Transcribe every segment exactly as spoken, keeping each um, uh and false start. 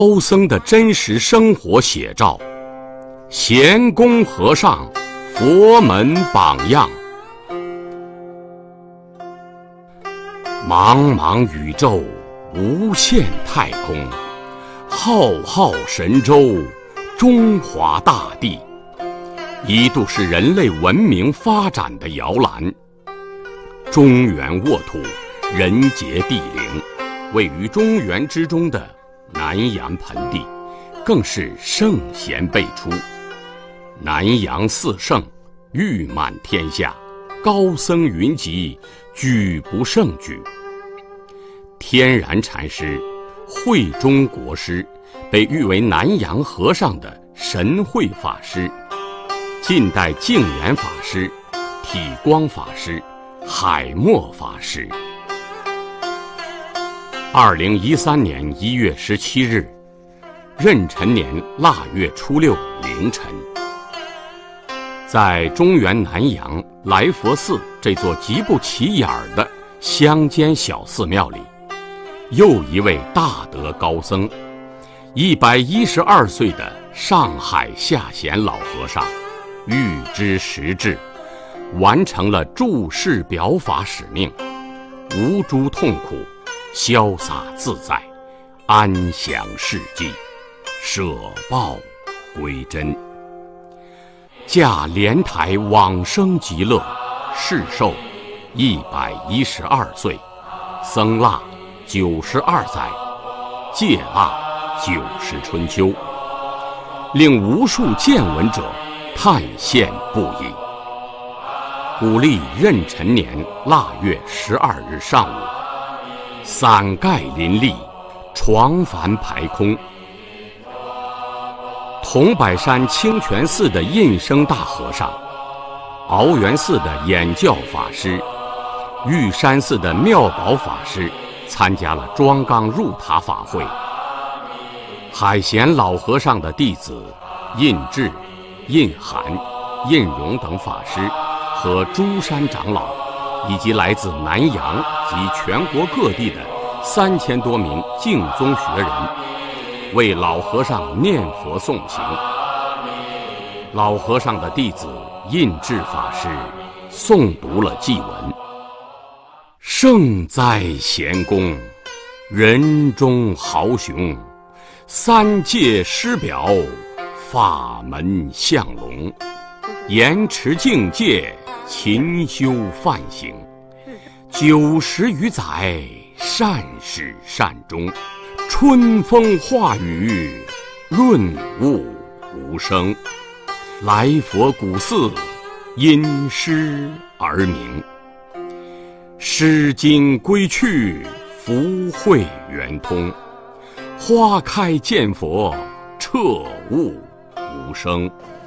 高僧的真实生活写照，贤公和尚佛门榜样。茫茫宇宙，无限太空，浩浩神州，中华大地，一度是人类文明发展的摇篮。中原沃土，人杰地灵，位于中原之中的南阳盆地，更是圣贤辈出。南阳四圣，誉满天下，高僧云集，举不胜举。天然禅师、慧中国师，被誉为南阳和尚的神会法师，近代净言法师、体光法师、海默法师。二零一三年一月十七日，壬辰年腊月初六凌晨，在中原南阳来佛寺这座极不起眼的乡间小寺庙里，又一位大德高僧，一百一十二岁的上海下贤老和尚，预知时至，完成了注释表法使命，无诸痛苦，潇洒自在，安详世际，舍报归真。驾莲台往生极乐，世寿一百一十二岁，僧腊九十二载，戒腊九十春秋，令无数见闻者叹羡不已。古历壬辰年腊月十二日上午，伞盖林立，床幡排空。桐柏山清泉寺的印生大和尚，鳌源寺的演教法师，玉山寺的妙宝法师参加了庄纲入塔法会。海贤老和尚的弟子印智、印涵、印荣等法师和诸山长老，以及来自南阳及全国各地的三千多名净宗学人，为老和尚念佛诵行。老和尚的弟子印智法师诵读了祭文：圣哉贤公，人中豪雄，三界师表，法门相龙，严持境界，勤修梵行，九十余载，善始善终，春风化雨，润物无声。来佛古寺，因诗而名。诗经归去，福慧圆通。花开见佛，彻悟无声。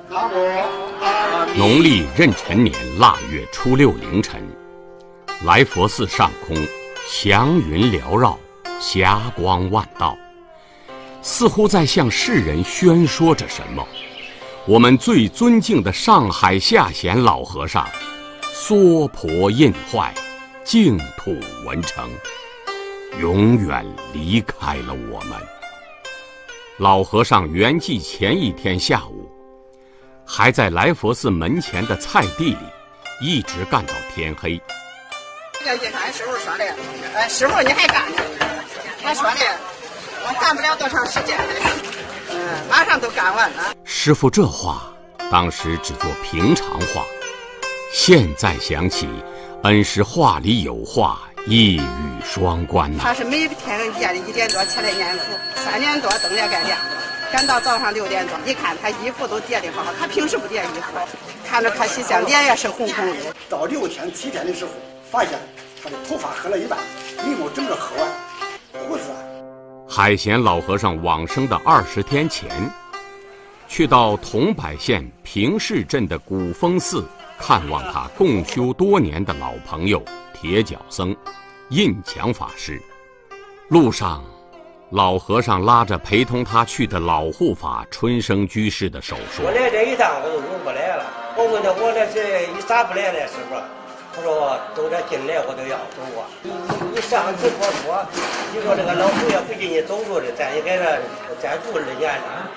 农历壬辰年腊月初六凌晨，来佛寺上空祥云缭绕，霞光万道，似乎在向世人宣说着什么。我们最尊敬的上海下贤老和尚娑婆印坏，净土文成，永远离开了我们。老和尚圆寂前一天下午，还在来佛寺门前的菜地里一直干到天黑。 这个俺师傅说的，呃，师傅你还干呢？他说的，我干不了多长时间了，嗯，马上都干完了。 师傅这话当时只做平常话，现在想起，恩师话里有话，一语双关呐、啊。 他是每天夜里一点多起来念佛，三点多灯也该亮了，赶到早上六点多，一看他衣服都叠得好好，他平时不叠衣服，看着他洗相脸也是红红的。 到六天七天的时候，发现他的头发黑了一半，眉毛整个黑完，胡子。 海贤老和尚往生的二十天前，去到桐柏县平市镇的古峰寺看望他共修多年的老朋友铁脚僧印强法师。路上，老和尚拉着陪同他去的老护法春生居士的手说：“ 我来这一趟我就走不来了。我问他，我这是你咋不来了，师傅？ 他说走这进来我都要走啊。你你你上次我说，你说这个老头也不给你走着的，咱也在这再住二年了。